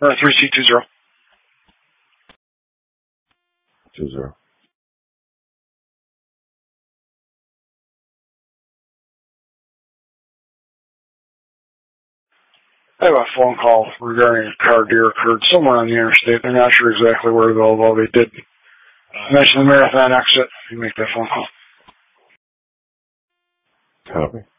Or 3C20. 20. I have a phone call regarding a car deer occurred somewhere on the interstate. They're not sure exactly where, though, although they did mention the Marathon exit. You make that phone call. Copy.